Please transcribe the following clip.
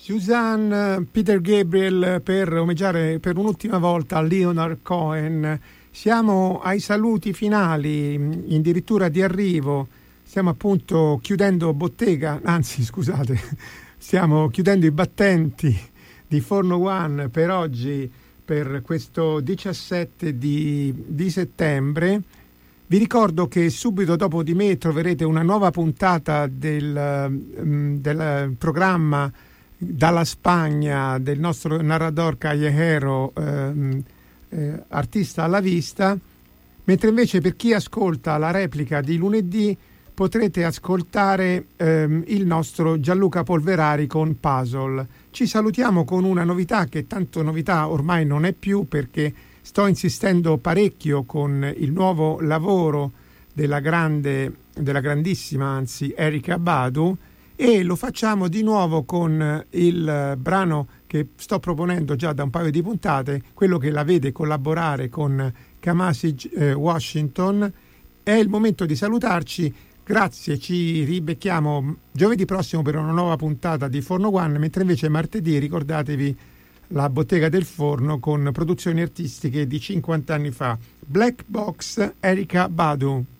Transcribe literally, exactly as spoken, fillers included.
Suzanne, Peter Gabriel per omaggiare per un'ultima volta Leonard Cohen. Siamo ai saluti finali, addirittura di arrivo. Stiamo appunto chiudendo bottega, anzi scusate, stiamo chiudendo i battenti di Forno One per oggi, per questo diciassette di, di settembre. Vi ricordo che subito dopo di me troverete una nuova puntata del, del programma dalla Spagna del nostro narrador Callejero, eh, eh, artista alla vista, mentre invece per chi ascolta la replica di lunedì potrete ascoltare ehm, il nostro Gianluca Polverari con Puzzle. Ci salutiamo con una novità che tanto novità ormai non è più, perché sto insistendo parecchio con il nuovo lavoro della grande, della grandissima anzi Erykah Badu, e lo facciamo di nuovo con il brano che sto proponendo già da un paio di puntate, quello che la vede collaborare con Kamasi eh, Washington. È il momento di salutarci. Grazie, ci ribecchiamo giovedì prossimo per una nuova puntata di Forno One, mentre invece martedì ricordatevi la Bottega del Forno con produzioni artistiche di cinquanta anni fa. Black Box, Erykah Badu.